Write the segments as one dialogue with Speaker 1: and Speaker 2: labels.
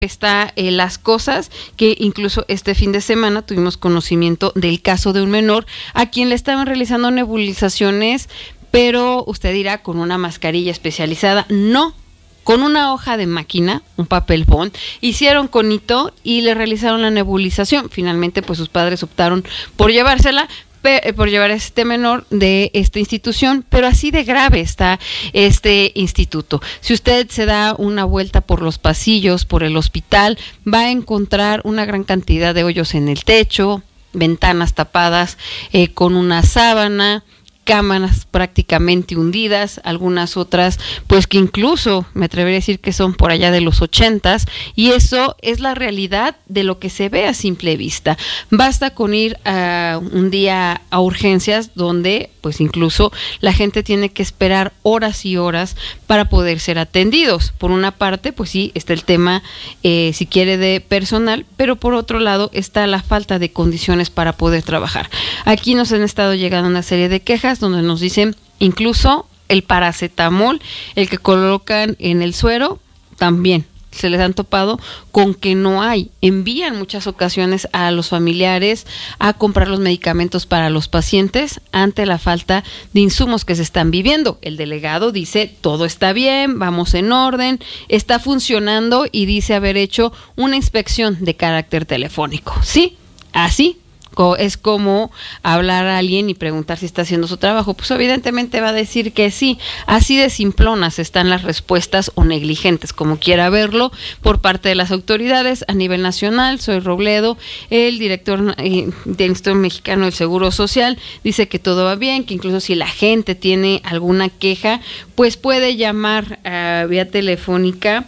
Speaker 1: está las cosas, que incluso este fin de semana tuvimos conocimiento del caso de un menor a quien le estaban realizando nebulizaciones, pero usted dirá con una mascarilla especializada. No, con una hoja de máquina, un papel bond, hicieron conito y le realizaron la nebulización. Finalmente, pues sus padres optaron por llevársela, por llevar a este menor de esta institución, pero así de grave está este instituto. Si usted se da una vuelta por los pasillos, por el hospital, va a encontrar una gran cantidad de hoyos en el techo, ventanas tapadas con una sábana, cámaras prácticamente hundidas, algunas otras pues que incluso me atrevería a decir que son por allá de los 80s, y eso es la realidad de lo que se ve a simple vista. Basta con ir un día a urgencias donde pues incluso la gente tiene que esperar horas y horas para poder ser atendidos. Por una parte, pues sí, está el tema, si quiere, de personal, pero por otro lado está la falta de condiciones para poder trabajar. Aquí nos han estado llegando una serie de quejas donde nos dicen incluso el paracetamol, el que colocan en el suero, también se les han topado con que no hay. Envían muchas ocasiones a los familiares a comprar los medicamentos para los pacientes ante la falta de insumos que se están viviendo. El delegado dice todo está bien, vamos en orden, está funcionando, y dice haber hecho una inspección de carácter telefónico. Sí, así es como hablar a alguien y preguntar si está haciendo su trabajo. Pues evidentemente va a decir que sí. Así de simplonas están las respuestas, o negligentes, como quiera verlo, por parte de las autoridades a nivel nacional. Soy Robledo, el director del Instituto Mexicano del Seguro Social, dice que todo va bien, que incluso si la gente tiene alguna queja, pues puede llamar vía telefónica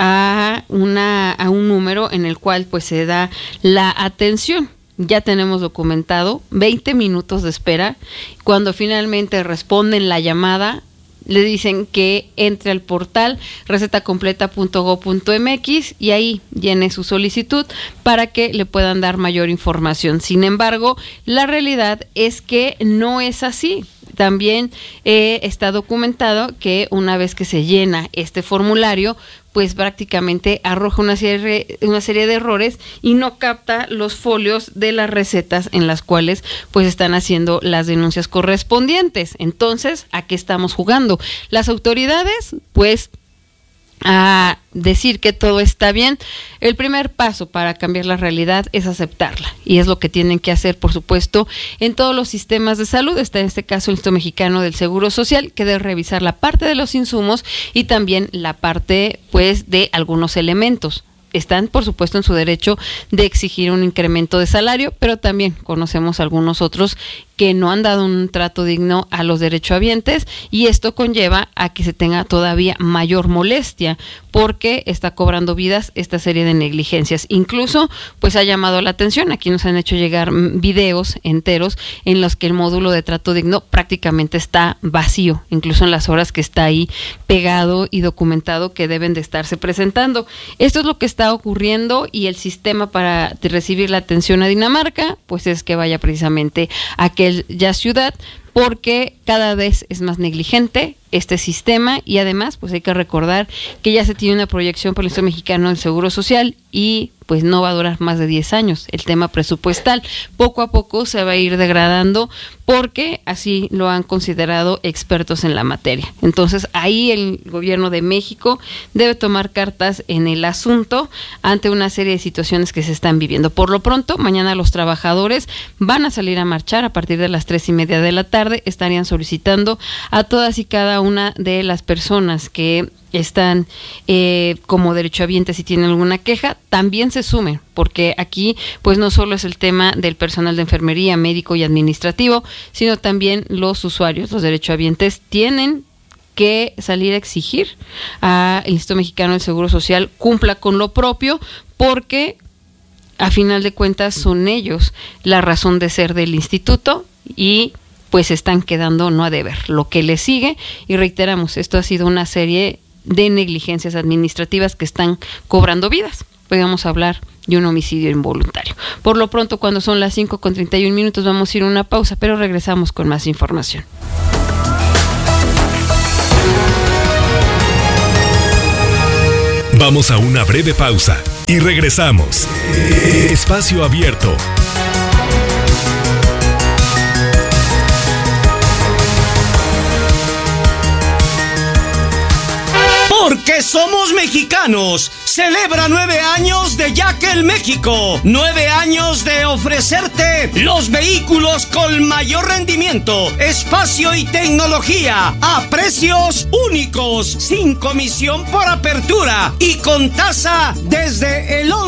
Speaker 1: a un número en el cual pues se da la atención. Ya tenemos documentado 20 minutos de espera. Cuando finalmente responden la llamada, le dicen que entre al portal recetacompleta.gov.mx y ahí llene su solicitud para que le puedan dar mayor información. Sin embargo, la realidad es que no es así. También está documentado que una vez que se llena este formulario, pues prácticamente arroja una serie de errores y no capta los folios de las recetas en las cuales pues están haciendo las denuncias correspondientes. Entonces, ¿a qué estamos jugando? Las autoridades, pues, a decir que todo está bien. El primer paso para cambiar la realidad es aceptarla, y es lo que tienen que hacer, por supuesto, en todos los sistemas de salud. Está en este caso el Instituto Mexicano del Seguro Social, que debe revisar la parte de los insumos y también la parte pues de algunos elementos. Están, por supuesto, en su derecho de exigir un incremento de salario, pero también conocemos algunos otros que no han dado un trato digno a los derechohabientes, y esto conlleva a que se tenga todavía mayor molestia porque está cobrando vidas esta serie de negligencias. Incluso pues ha llamado la atención, aquí nos han hecho llegar videos enteros en los que el módulo de trato digno prácticamente está vacío, incluso en las horas que está ahí pegado y documentado que deben de estarse presentando. Esto es lo que está ocurriendo, y el sistema para recibir la atención a Dinamarca pues es que vaya precisamente a aquella ciudad, porque cada vez es más negligente este sistema, y además pues hay que recordar que ya se tiene una proyección por el Instituto Mexicano del Seguro Social y pues no va a durar más de 10 años. El tema presupuestal poco a poco se va a ir degradando, porque así lo han considerado expertos en la materia. Entonces ahí el gobierno de México debe tomar cartas en el asunto ante una serie de situaciones que se están viviendo. Por lo pronto, mañana los trabajadores van a salir a marchar a partir de las 3:30 de la tarde. Estarían solicitando a todas y cada una de las personas que están como derechohabientes y tienen alguna queja, también se sumen, porque aquí pues no solo es el tema del personal de enfermería, médico y administrativo, sino también los usuarios, los derechohabientes tienen que salir a exigir al Instituto Mexicano del Seguro Social cumpla con lo propio, porque a final de cuentas son ellos la razón de ser del instituto, y pues están quedando no a deber lo que le sigue. Y reiteramos, esto ha sido una serie de negligencias administrativas que están cobrando vidas. Podríamos hablar de un homicidio involuntario. Por lo pronto, cuando son las 5:31, vamos a ir a una pausa, pero regresamos con más información.
Speaker 2: Vamos a una breve pausa. y regresamos. Espacio Abierto.
Speaker 3: Porque somos mexicanos. Celebra 9 años de Yakel México. 9 años de ofrecerte los vehículos con mayor rendimiento, espacio y tecnología a precios únicos, sin comisión por apertura y con tasa desde el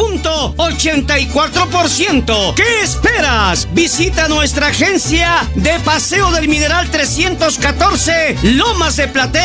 Speaker 3: 11.84%. ¿Qué esperas? Visita nuestra agencia de Paseo del Mineral 314, Lomas de Platea.